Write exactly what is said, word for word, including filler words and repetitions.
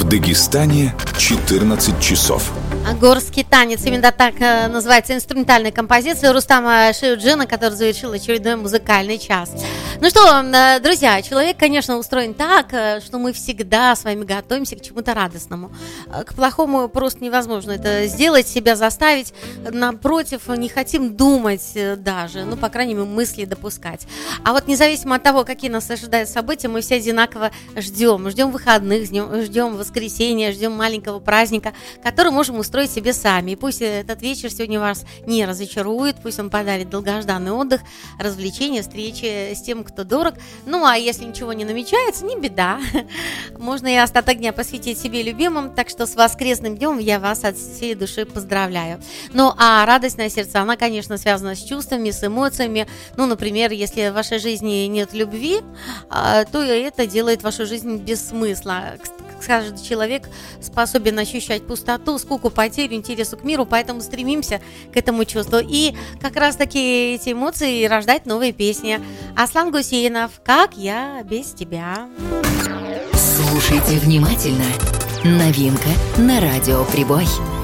Дагестане четырнадцать часов. Горский танец, именно так э, называется инструментальная композиция Рустама Шиуджина, который завершил очередной музыкальный час. Ну что, э, друзья, человек, конечно, устроен так, э, что мы всегда с вами готовимся к чему-то радостному. Э, к плохому просто невозможно это сделать, себя заставить. Напротив, не хотим думать э, даже, ну, по крайней мере, мысли допускать. А вот независимо от того, какие нас ожидают события, мы все одинаково ждем. Ждем выходных, ждем, ждем воскресенья, ждем маленького праздника, который можем устроить себе сами. И пусть этот вечер сегодня вас не разочарует, пусть он подарит долгожданный отдых, развлечения, встречи с тем, кто дорог. Ну, а если ничего не намечается, не беда. Можно и остаток дня посвятить себе любимым. Так что с воскресным днем я вас от всей души поздравляю. Ну, а радость на сердце, она, конечно, связана с чувствами, с эмоциями. Ну, например, если в вашей жизни нет любви, то это делает вашу жизнь без смысла. Каждый человек способен ощущать пустоту, скуку, потерю, интересу к миру, поэтому стремимся к этому чувству. И как раз-таки эти эмоции рождают новые песни. Аслан Гусейнов «Как я без тебя». Слушайте внимательно. Новинка на радио «Прибой».